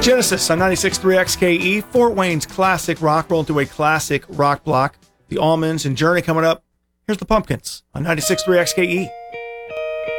Genesis on 96.3 XKE, Fort Wayne's classic rock roll into a classic rock block. The Almonds and Journey coming up. Here's the Pumpkins on 96.3 XKE.